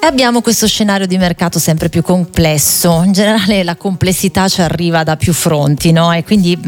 abbiamo questo scenario di mercato sempre più complesso. In generale la complessità ci arriva da più fronti, no? E quindi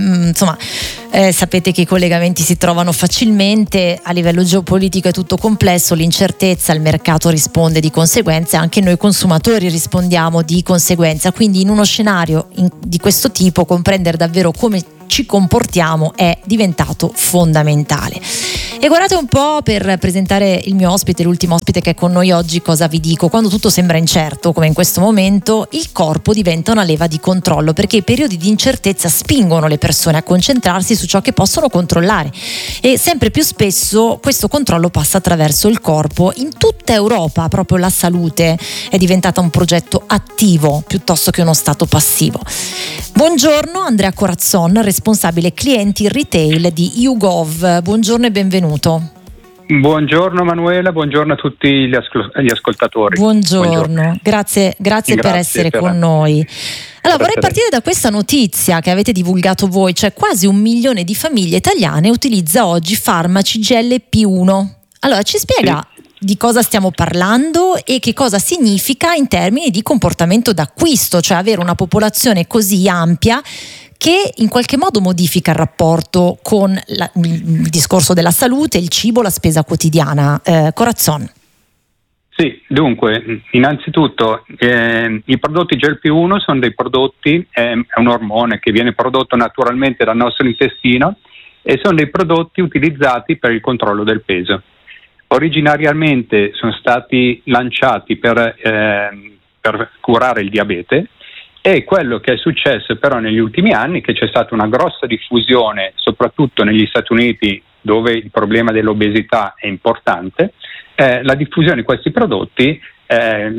sapete che i collegamenti si trovano facilmente, a livello geopolitico è tutto complesso, l'incertezza, il mercato risponde di conseguenza, anche noi consumatori rispondiamo di conseguenza, quindi in uno scenario di questo tipo comprendere davvero come ci comportiamo è diventato fondamentale. E guardate un po', per presentare il mio ospite, l'ultimo ospite che è con noi oggi, cosa vi dico? Quando tutto sembra incerto, come in questo momento, il corpo diventa una leva di controllo, perché i periodi di incertezza spingono le persone a concentrarsi su ciò che possono controllare, e sempre più spesso questo controllo passa attraverso il corpo. In tutta Europa proprio la salute è diventata un progetto attivo piuttosto che uno stato passivo. Buongiorno Andrea Corazzon, responsabile clienti retail di YouGov. Buongiorno e benvenuto. Buongiorno Manuela, buongiorno a tutti gli ascoltatori. Buongiorno. Grazie per essere con noi. Allora, vorrei partire da questa notizia che avete divulgato voi, cioè quasi 1 milione di famiglie italiane utilizza oggi farmaci GLP-1. Allora, ci spiega di cosa stiamo parlando e che cosa significa in termini di comportamento d'acquisto, cioè avere una popolazione così ampia che in qualche modo modifica il rapporto con il discorso della salute, il cibo, la spesa quotidiana. Corazzon. Sì, dunque, innanzitutto i prodotti GLP-1 sono dei prodotti, è un ormone che viene prodotto naturalmente dal nostro intestino e sono dei prodotti utilizzati per il controllo del peso. Originariamente sono stati lanciati per curare il diabete. E quello che è successo però negli ultimi anni è che c'è stata una grossa diffusione, soprattutto negli Stati Uniti, dove il problema dell'obesità è importante. La diffusione di questi prodotti è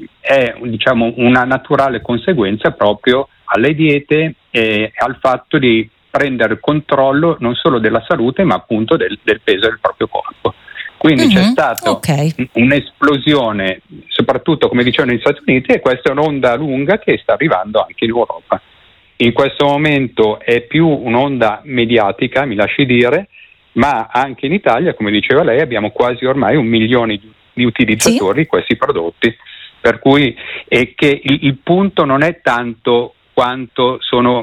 una naturale conseguenza proprio alle diete e al fatto di prendere controllo non solo della salute ma appunto del peso del proprio corpo. Quindi c'è stata un'esplosione, soprattutto come dicevano negli Stati Uniti, e questa è un'onda lunga che sta arrivando anche in Europa. In questo momento è più un'onda mediatica, mi lasci dire, ma anche in Italia, come diceva lei, abbiamo quasi ormai 1 milione di utilizzatori di questi prodotti. Per cui è che il punto non è tanto quanto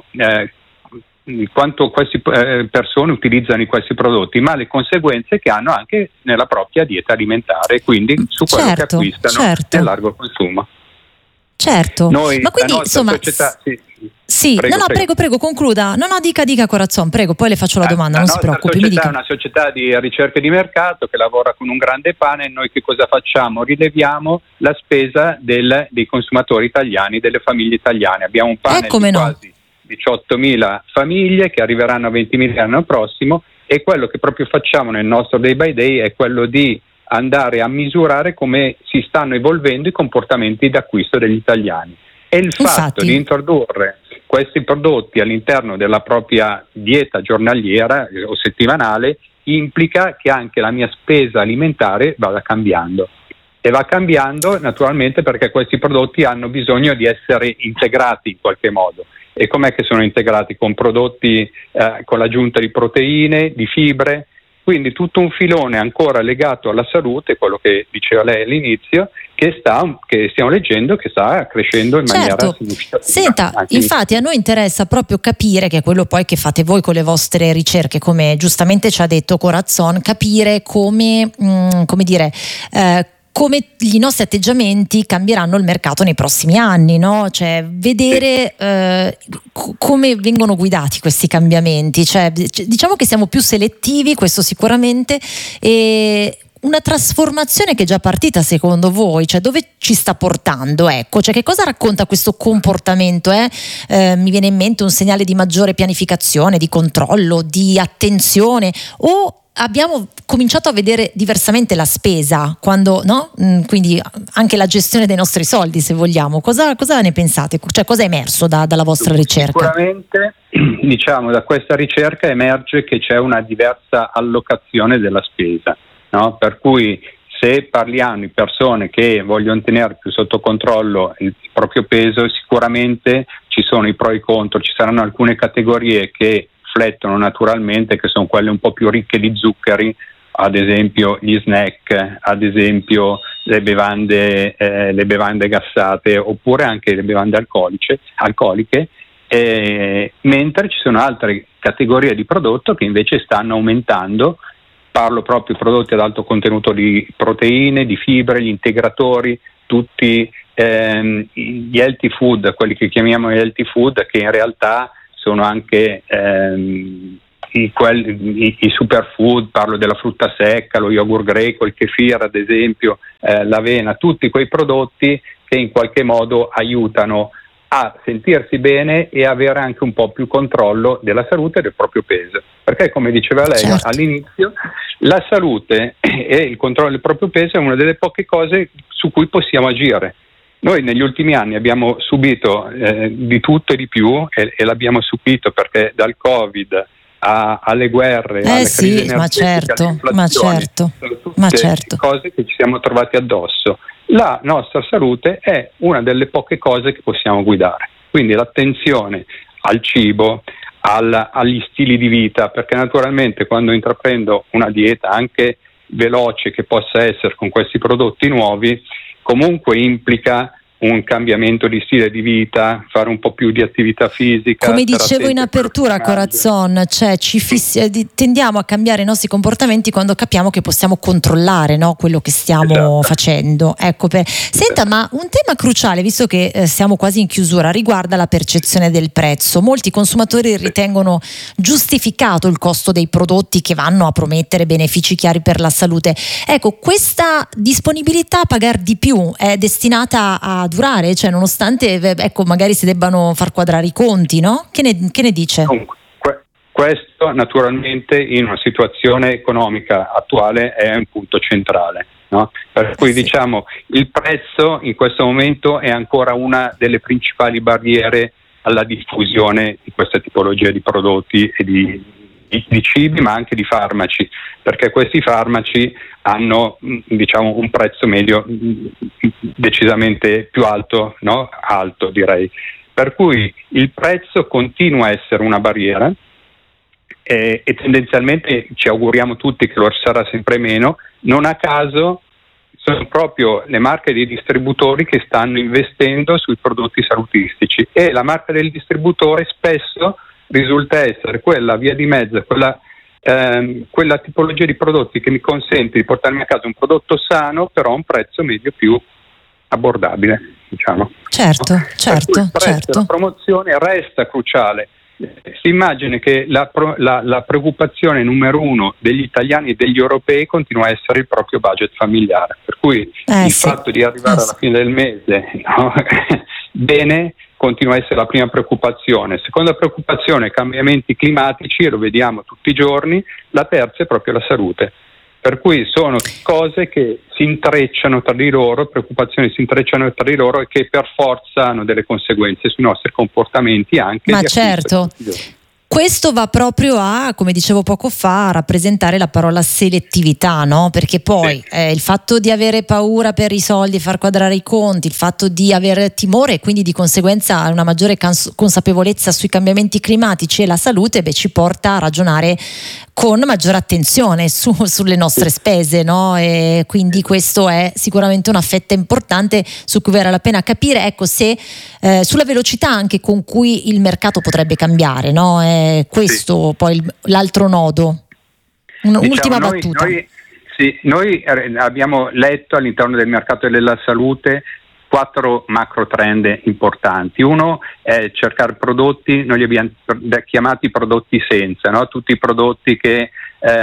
queste persone utilizzano questi prodotti, ma le conseguenze che hanno anche nella propria dieta alimentare, quindi su quello che acquistano nel largo consumo. Certo, Noi, ma quindi insomma società, prego, concluda. No, dica Corazzon, prego, poi le faccio la domanda, non si preoccupi. La società è una società di ricerca di mercato che lavora con un grande pane, e noi che cosa facciamo? Rileviamo la spesa dei consumatori italiani, delle famiglie italiane. Abbiamo un pane di quasi 18.000 famiglie che arriveranno a 20.000 l'anno prossimo, e quello che proprio facciamo nel nostro day by day è quello di andare a misurare come si stanno evolvendo i comportamenti d'acquisto degli italiani, e il fatto di introdurre questi prodotti all'interno della propria dieta giornaliera o settimanale implica che anche la mia spesa alimentare vada cambiando. E va cambiando naturalmente perché questi prodotti hanno bisogno di essere integrati in qualche modo. E com'è che sono integrati? Con prodotti con l'aggiunta di proteine, di fibre, quindi tutto un filone ancora legato alla salute, quello che diceva lei all'inizio, che stiamo leggendo, che sta crescendo in maniera significativa. Senta, infatti a noi interessa proprio capire, che è quello poi che fate voi con le vostre ricerche, come giustamente ci ha detto Corazzon, capire come i nostri atteggiamenti cambieranno il mercato nei prossimi anni, no? Cioè vedere come vengono guidati questi cambiamenti, cioè diciamo che siamo più selettivi, questo sicuramente, e una trasformazione che è già partita secondo voi, cioè dove ci sta portando? Ecco, cioè che cosa racconta questo comportamento? Mi viene in mente un segnale di maggiore pianificazione, di controllo, di attenzione, o abbiamo cominciato a vedere diversamente la spesa, quando, no? Quindi anche la gestione dei nostri soldi, se vogliamo. Cosa ne pensate? Cioè, cosa è emerso dalla vostra ricerca? Sicuramente, da questa ricerca emerge che c'è una diversa allocazione della spesa, no? Per cui se parliamo di persone che vogliono tenere più sotto controllo il proprio peso, sicuramente ci sono i pro e i contro, ci saranno alcune categorie che riflettono naturalmente, che sono quelle un po' più ricche di zuccheri, ad esempio gli snack, ad esempio le bevande gassate, oppure anche le bevande alcoliche, mentre ci sono altre categorie di prodotto che invece stanno aumentando. Parlo proprio di prodotti ad alto contenuto di proteine, di fibre, gli integratori, tutti gli healthy food, quelli che chiamiamo healthy food, che in realtà sono anche i superfood. Parlo della frutta secca, lo yogurt greco, il kefir ad esempio, l'avena, tutti quei prodotti che in qualche modo aiutano a sentirsi bene e avere anche un po' più controllo della salute e del proprio peso, perché come diceva lei all'inizio, la salute e il controllo del proprio peso è una delle poche cose su cui possiamo agire. Noi negli ultimi anni abbiamo subito di tutto e di più, e l'abbiamo subito perché dal Covid alle guerre, alle crisi energetiche, sono tutte cose che ci siamo trovati addosso. La nostra salute è una delle poche cose che possiamo guidare, quindi l'attenzione al cibo, agli stili di vita, perché naturalmente quando intraprendo una dieta anche veloce che possa essere con questi prodotti nuovi, comunque implica un cambiamento di stile di vita, fare un po' più di attività fisica. Come dicevo in apertura, Corazzon, cioè tendiamo a cambiare i nostri comportamenti quando capiamo che possiamo controllare, no, quello che stiamo facendo. Senta, ma un tema cruciale, visto che siamo quasi in chiusura, riguarda la percezione del prezzo. Molti consumatori ritengono giustificato il costo dei prodotti che vanno a promettere benefici chiari per la salute. Ecco, questa disponibilità a pagare di più è destinata a durare, cioè nonostante magari si debbano far quadrare i conti, no? Che ne dice? Questo naturalmente in una situazione economica attuale è un punto centrale, no? Per cui diciamo il prezzo in questo momento è ancora una delle principali barriere alla diffusione di questa tipologia di prodotti e di cibi, ma anche di farmaci, perché questi farmaci hanno un prezzo medio decisamente più alto, no? Alto direi, per cui il prezzo continua a essere una barriera e tendenzialmente ci auguriamo tutti che lo sarà sempre meno. Non a caso sono proprio le marche dei distributori che stanno investendo sui prodotti salutistici, e la marca del distributore spesso risulta essere quella via di mezzo, quella tipologia di prodotti che mi consente di portarmi a casa un prodotto sano però a un prezzo medio più abbordabile, diciamo. Certo. La promozione resta cruciale. Si immagina che la preoccupazione numero uno degli italiani e degli europei continua a essere il proprio budget familiare, per cui fatto di arrivare alla fine del mese, no? Bene, continua a essere la prima preoccupazione. Seconda preoccupazione, cambiamenti climatici, e lo vediamo tutti i giorni. La terza è proprio la salute. Per cui sono cose che si intrecciano tra di loro, preoccupazioni si intrecciano tra di loro e che per forza hanno delle conseguenze sui nostri comportamenti anche. Ma certo. Questo va proprio a, come dicevo poco fa, a rappresentare la parola selettività, no? Perché poi il fatto di avere paura per i soldi, far quadrare i conti, il fatto di avere timore e quindi di conseguenza una maggiore consapevolezza sui cambiamenti climatici e la salute, ci porta a ragionare con maggiore attenzione sulle nostre spese, no? E quindi questo è sicuramente una fetta importante su cui vale la pena capire, se sulla velocità anche con cui il mercato potrebbe cambiare, no? Questo poi l'altro nodo. Un'ultima battuta. Noi abbiamo letto all'interno del mercato della salute 4 macro trend importanti. Uno è cercare prodotti, noi li abbiamo chiamati prodotti senza, no? Tutti i prodotti che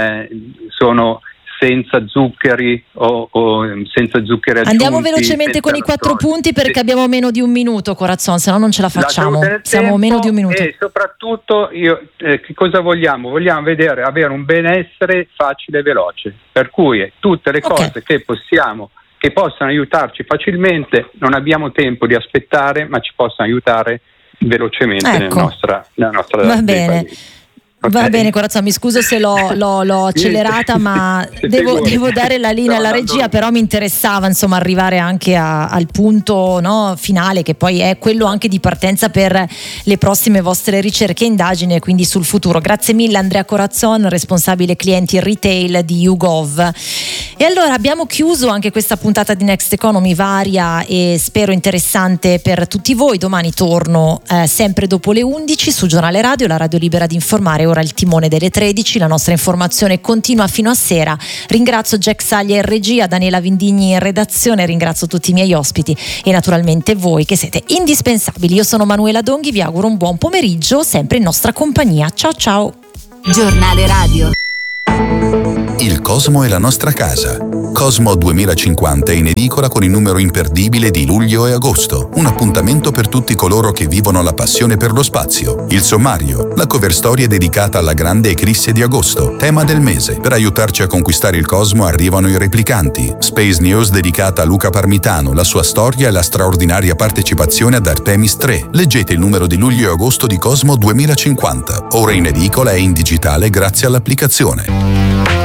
sono senza zuccheri o senza zuccheri aggiunti. Andiamo velocemente con i 4 punti perché abbiamo meno di un minuto, Corazzon, se no non ce la facciamo. Siamo meno di un minuto. E soprattutto che cosa vogliamo? Vogliamo avere un benessere facile e veloce, per cui tutte le cose che possono aiutarci facilmente, non abbiamo tempo di aspettare, ma ci possono aiutare velocemente nella nostra Va bene. Va bene, corazza, mi scuso se l'ho accelerata, ma devo dare la linea alla regia, però mi interessava insomma arrivare anche al punto, no, finale, che poi è quello anche di partenza per le prossime vostre ricerche e indagini, quindi sul futuro. Grazie mille Andrea Corazzon, responsabile clienti retail di YouGov. E allora abbiamo chiuso anche questa puntata di Next Economy, varia e spero interessante per tutti voi. Domani torno sempre dopo le 11 su Giornale Radio, la radio libera di informare. Ora il timone delle 13, la nostra informazione continua fino a sera. Ringrazio Jack Saglia in regia, Daniela Vindigni in redazione, ringrazio tutti i miei ospiti e naturalmente voi che siete indispensabili. Io sono Manuela Donghi, vi auguro un buon pomeriggio sempre in nostra compagnia. Ciao ciao. Giornale Radio. Il Cosmo è la nostra casa. Cosmo 2050 è in edicola con il numero imperdibile di luglio e agosto. Un appuntamento per tutti coloro che vivono la passione per lo spazio. Il sommario, la cover story è dedicata alla grande eclisse di agosto, tema del mese. Per aiutarci a conquistare il Cosmo arrivano i replicanti. Space News dedicata a Luca Parmitano, la sua storia e la straordinaria partecipazione ad Artemis 3. Leggete il numero di luglio e agosto di Cosmo 2050. Ora in edicola e in digitale grazie all'applicazione.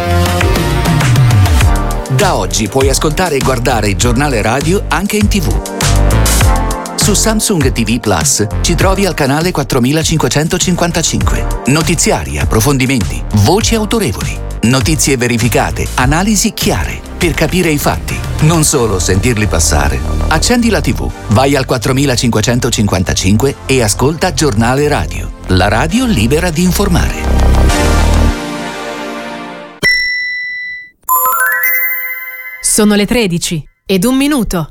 Da oggi puoi ascoltare e guardare il Giornale Radio anche in TV. Su Samsung TV Plus ci trovi al canale 4555. Notiziari, approfondimenti, voci autorevoli, notizie verificate, analisi chiare, per capire i fatti, non solo sentirli passare. Accendi la TV, vai al 4555 e ascolta Giornale Radio, la radio libera di informare. Sono le 13:01.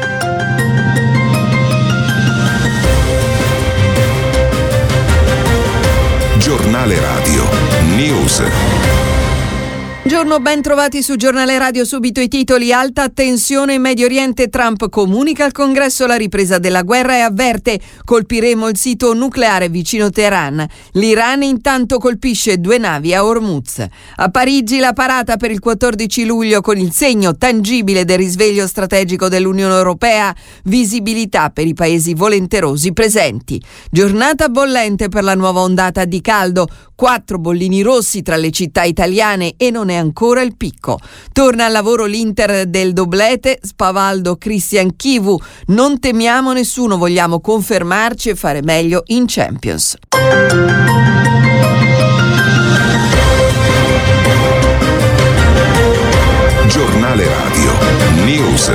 Giornale Radio News. Buongiorno, ben trovati su Giornale Radio. Subito i titoli. Alta tensione in Medio Oriente, Trump comunica al Congresso la ripresa della guerra e avverte: colpiremo il sito nucleare vicino Teheran. L'Iran intanto colpisce 2 navi a Hormuz. A Parigi la parata per il 14 luglio con il segno tangibile del risveglio strategico dell'Unione Europea, visibilità per i paesi volenterosi presenti. Giornata bollente per la nuova ondata di caldo, 4 bollini rossi tra le città italiane e non è ancora il picco. Torna al lavoro l'Inter del doblete, spavaldo Christian Chivu. Non temiamo nessuno, vogliamo confermarci e fare meglio in Champions. Giornale Radio News.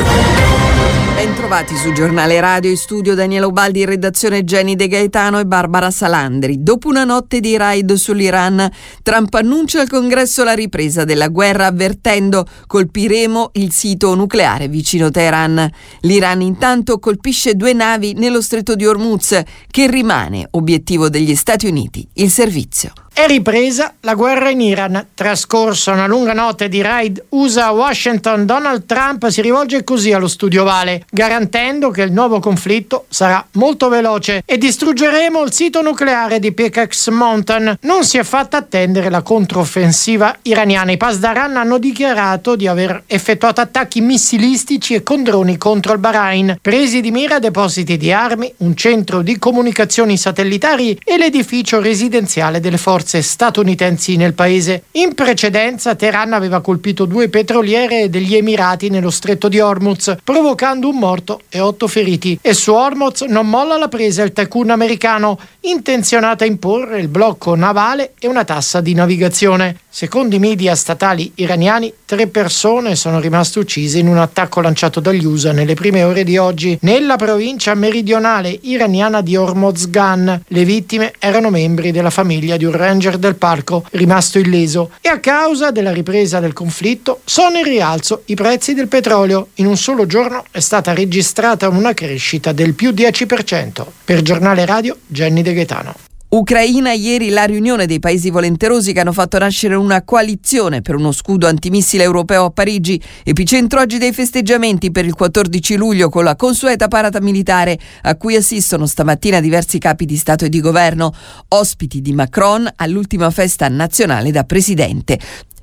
Ben trovati su Giornale Radio, in studio Daniela Ubaldi, in redazione Jenny De Gaetano e Barbara Salandri. Dopo una notte di raid sull'Iran, Trump annuncia al Congresso la ripresa della guerra avvertendo: colpiremo il sito nucleare vicino Teheran. L'Iran intanto colpisce 2 navi nello stretto di Hormuz, che rimane obiettivo degli Stati Uniti. Il servizio. È ripresa la guerra in Iran. Trascorsa una lunga notte di raid USA a Washington, Donald Trump si rivolge così allo studio ovale, garantendo che il nuovo conflitto sarà molto veloce e distruggeremo il sito nucleare di Pickaxe Mountain. Non si è fatta attendere la controffensiva iraniana. I Pasdaran hanno dichiarato di aver effettuato attacchi missilistici e con droni contro il Bahrain, presi di mira depositi di armi, un centro di comunicazioni satellitari e l'edificio residenziale delle forze statunitensi nel paese. In precedenza Teheran aveva colpito 2 petroliere degli Emirati nello stretto di Hormuz, provocando un morto e 8 feriti. E su Hormuz non molla la presa il tycoon americano, intenzionato a imporre il blocco navale e una tassa di navigazione. Secondo i media statali iraniani, 3 persone sono rimaste uccise in un attacco lanciato dagli USA nelle prime ore di oggi nella provincia meridionale iraniana di Hormozgan. Le vittime erano membri della famiglia di un ranger del parco rimasto illeso, e a causa della ripresa del conflitto sono in rialzo i prezzi del petrolio. In un solo giorno è stata registrata una crescita del più 10%. Per Giornale Radio, Jenny De Gaetano. Ucraina, ieri la riunione dei paesi volenterosi che hanno fatto nascere una coalizione per uno scudo antimissile europeo a Parigi, epicentro oggi dei festeggiamenti per il 14 luglio con la consueta parata militare a cui assistono stamattina diversi capi di Stato e di Governo, ospiti di Macron all'ultima festa nazionale da presidente.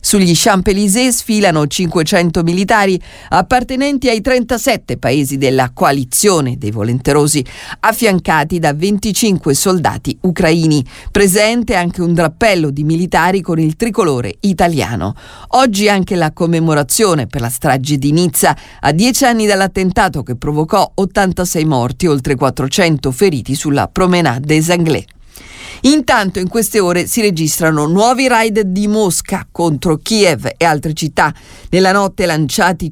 Sugli Champs-Élysées sfilano 500 militari appartenenti ai 37 paesi della coalizione dei volenterosi, affiancati da 25 soldati ucraini. Presente anche un drappello di militari con il tricolore italiano. Oggi anche la commemorazione per la strage di Nizza, a 10 anni dall'attentato che provocò 86 morti, oltre 400 feriti sulla Promenade des Anglais. Intanto in queste ore si registrano nuovi raid di Mosca contro Kiev e altre città. Nella notte lanciati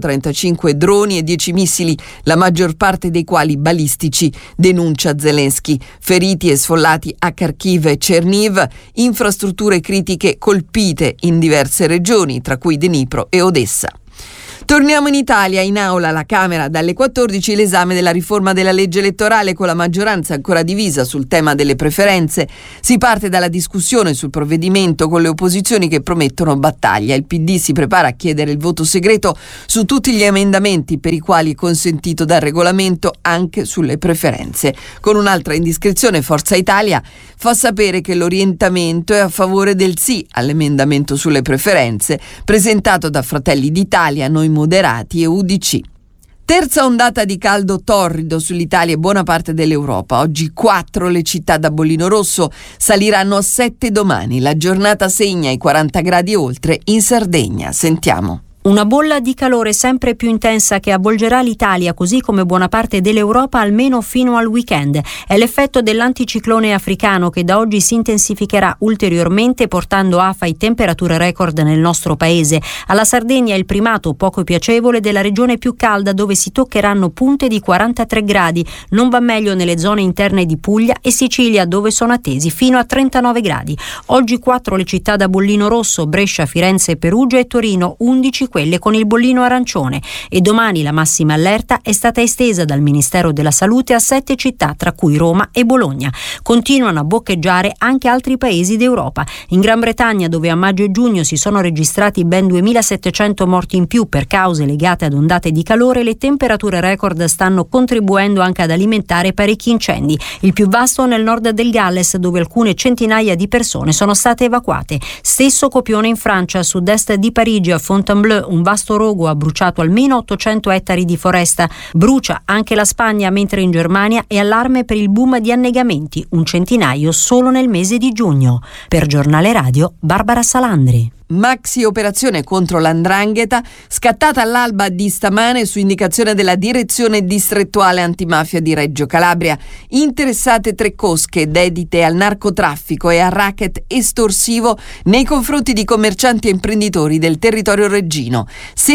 135 droni e 10 missili, la maggior parte dei quali balistici, denuncia Zelensky. Feriti e sfollati a Kharkiv e Cherniv, infrastrutture critiche colpite in diverse regioni, tra cui Dnipro e Odessa. Torniamo in Italia, in aula alla Camera dalle 14 l'esame della riforma della legge elettorale con la maggioranza ancora divisa sul tema delle preferenze. Si parte dalla discussione sul provvedimento con le opposizioni che promettono battaglia. Il PD si prepara a chiedere il voto segreto su tutti gli emendamenti per i quali è consentito dal regolamento anche sulle preferenze. Con un'altra indiscrezione, Forza Italia fa sapere che l'orientamento è a favore del sì all'emendamento sulle preferenze presentato da Fratelli d'Italia, Noi Moderati e UDC. Terza ondata di caldo torrido sull'Italia e buona parte dell'Europa. Oggi 4 le città da bollino rosso, saliranno a 7 domani. La giornata segna i 40 gradi oltre in Sardegna. Sentiamo. Una bolla di calore sempre più intensa che avvolgerà l'Italia, così come buona parte dell'Europa, almeno fino al weekend. È l'effetto dell'anticiclone africano che da oggi si intensificherà ulteriormente, portando afa e temperature record nel nostro paese. Alla Sardegna il primato poco piacevole della regione più calda, dove si toccheranno punte di 43 gradi. Non va meglio nelle zone interne di Puglia e Sicilia, dove sono attesi fino a 39 gradi. Oggi 4 le città da bollino rosso: Brescia, Firenze, Perugia e Torino, 11 quelle con il bollino arancione, e domani la massima allerta è stata estesa dal Ministero della Salute a 7 città, tra cui Roma e Bologna. Continuano a boccheggiare anche altri paesi d'Europa. In Gran Bretagna, dove a maggio e giugno si sono registrati ben 2700 morti in più per cause legate ad ondate di calore, le temperature record stanno contribuendo anche ad alimentare parecchi incendi. Il più vasto nel nord del Galles, dove alcune centinaia di persone sono state evacuate. Stesso copione in Francia, a sud-est di Parigi, a Fontainebleau, un vasto rogo ha bruciato almeno 800 ettari di foresta. Brucia anche la Spagna, mentre in Germania è allarme per il boom di annegamenti, un centinaio solo nel mese di giugno. Per Giornale Radio, Barbara Salandri. Maxi operazione contro l''ndrangheta scattata all'alba di stamane su indicazione della Direzione Distrettuale Antimafia di Reggio Calabria. Interessate 3 cosche dedite al narcotraffico e al racket estorsivo nei confronti di commercianti e imprenditori del territorio reggino.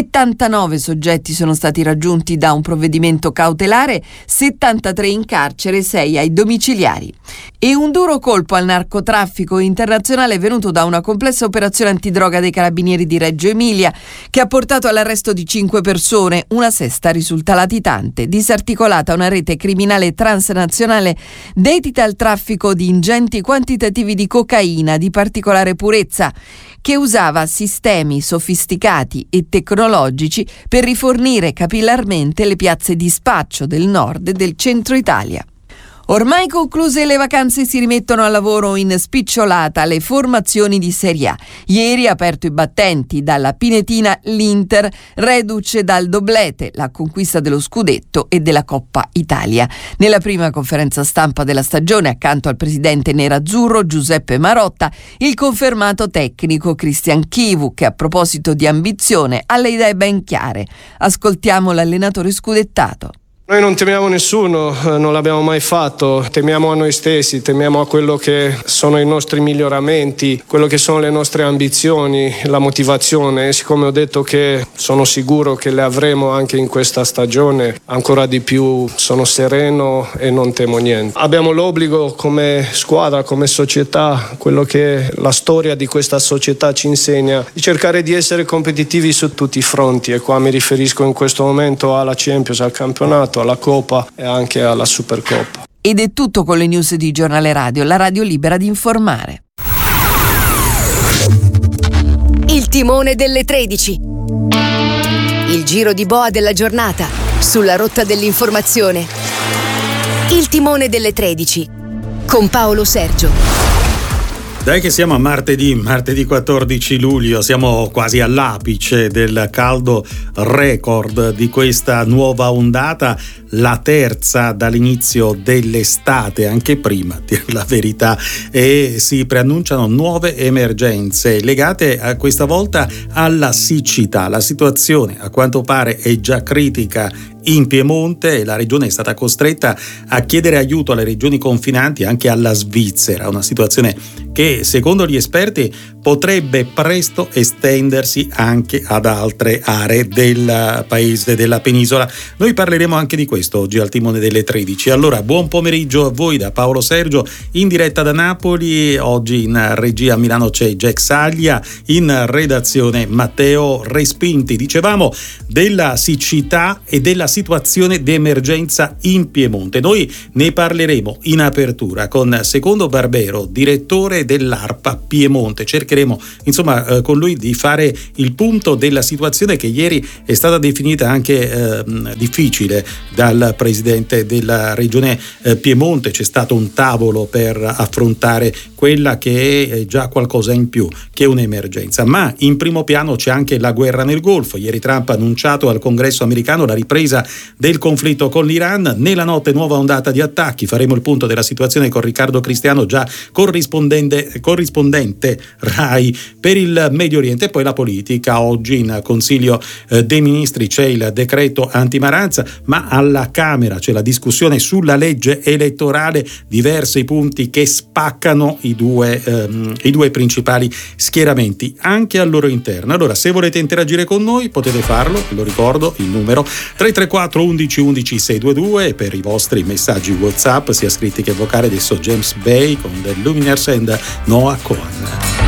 79 soggetti sono stati raggiunti da un provvedimento cautelare, 73 in carcere, 6 ai domiciliari. E un duro colpo al narcotraffico internazionale è venuto da una complessa operazione antidroga dei carabinieri di Reggio Emilia, che ha portato all'arresto di 5 persone. Una sesta risulta latitante. Disarticolata una rete criminale transnazionale dedita al traffico di ingenti quantitativi di cocaina di particolare purezza, che usava sistemi sofisticati e tecnologici per rifornire capillarmente le piazze di spaccio del nord e del centro Italia. Ormai concluse le vacanze, si rimettono al lavoro in spicciolata le formazioni di Serie A. Ieri ha aperto i battenti dalla Pinetina l'Inter, reduce dal doblete, la conquista dello scudetto e della Coppa Italia. Nella prima conferenza stampa della stagione, accanto al presidente nerazzurro Giuseppe Marotta, il confermato tecnico Christian Chivu, che a proposito di ambizione ha le idee ben chiare. Ascoltiamo l'allenatore scudettato. Noi non temiamo nessuno, non l'abbiamo mai fatto, temiamo a noi stessi, temiamo a quello che sono i nostri miglioramenti, quello che sono le nostre ambizioni, la motivazione. E siccome ho detto che sono sicuro che le avremo anche in questa stagione, ancora di più sono sereno e non temo niente. Abbiamo l'obbligo come squadra, come società, quello che la storia di questa società ci insegna, di cercare di essere competitivi su tutti i fronti, e qua mi riferisco in questo momento alla Champions, al campionato, alla Coppa e anche alla Supercoppa. Ed è tutto con le news di Giornale Radio, la radio libera di informare. Il timone delle 13. Il giro di boa della giornata sulla rotta dell'informazione. Il timone delle 13 con Paolo Sergio. Dai che siamo a martedì 14 luglio, siamo quasi all'apice del caldo record di questa nuova ondata, la terza dall'inizio dell'estate, anche prima, a dir la verità, e si preannunciano nuove emergenze legate a questa volta alla siccità. La situazione a quanto pare è già critica in Piemonte e la regione è stata costretta a chiedere aiuto alle regioni confinanti, anche alla Svizzera, una situazione che secondo gli esperti potrebbe presto estendersi anche ad altre aree del paese, della penisola. Noi parleremo anche di questo oggi al timone delle 13. Allora, buon pomeriggio a voi da Paolo Sergio, in diretta da Napoli. Oggi in regia a Milano c'è Jack Saglia, in redazione Matteo Respinti. Dicevamo della siccità e della situazione di emergenza in Piemonte. Noi ne parleremo in apertura con Secondo Barbero, direttore dell'ARPA Piemonte. Cercheremo insomma con lui di fare il punto della situazione che ieri è stata definita anche difficile dal presidente della regione Piemonte. C'è stato un tavolo per affrontare quella che è già qualcosa in più che un'emergenza, ma in primo piano c'è anche la guerra nel Golfo. Ieri Trump ha annunciato al Congresso americano la ripresa del conflitto con l'Iran. Nella notte nuova ondata di attacchi. Faremo il punto della situazione con Riccardo Cristiano, già corrispondente RAI per il Medio Oriente. E poi la politica. Oggi in Consiglio dei Ministri c'è il decreto antimaranza, ma alla Camera c'è la discussione sulla legge elettorale, diversi punti che spaccano i due principali schieramenti anche al loro interno. Allora, se volete interagire con noi potete farlo, lo ricordo, il numero 334 11 11 622 per i vostri messaggi WhatsApp, sia scritti che vocali. Adesso James Bay con The Lumineers and Noah Cohen.